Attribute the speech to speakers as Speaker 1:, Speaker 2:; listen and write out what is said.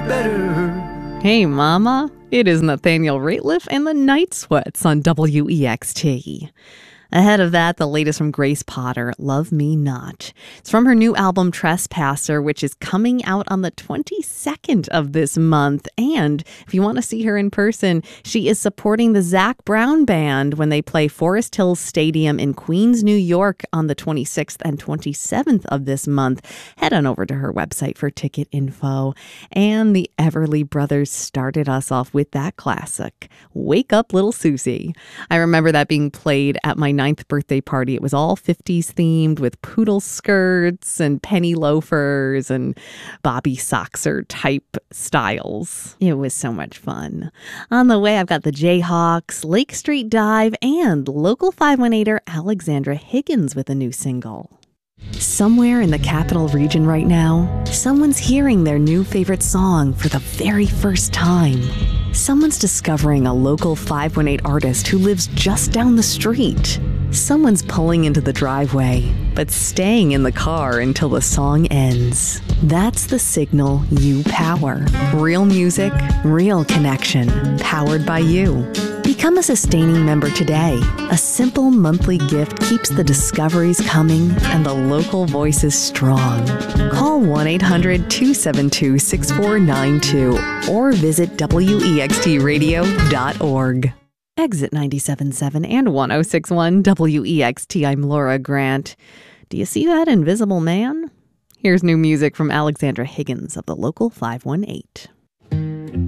Speaker 1: better.
Speaker 2: Hey, Mama. It is Nathaniel Rateliff and the Night Sweats on WEXT. Ahead of that, the latest from Grace Potter, Love Me Not. It's from her new album, Trespasser, which is coming out on the 22nd of this month. And if you want to see her in person, she is supporting the Zac Brown Band when they play Forest Hills Stadium in Queens, New York on the 26th and 27th of this month. Head on over to her website for ticket info. And the Everly Brothers started us off with that classic, Wake Up Little Susie. I remember that being played at my 9th birthday party. It was all 50s themed with poodle skirts and penny loafers and Bobby Soxer type styles. It was so much fun. On the way, I've got the Jayhawks, Lake Street Dive, and local 518er Alexandra Higgins with a new single. Somewhere in the capital region right now, someone's hearing their new favorite song for the very first time. Someone's discovering a local 518 artist who lives just down the street. Someone's pulling into the driveway, but staying in the car until the song ends. That's the signal you power. Real music, real connection, powered by you. Become a sustaining member today. A simple monthly gift keeps the discoveries coming and the local voices strong. Call 1-800-272-6492 or visit wextradio.org. Exit 97.7 and 106.1 WEXT. I'm Laura Grant. Do you see that invisible man? Here's new music from Alexandra Higgins of the local 518.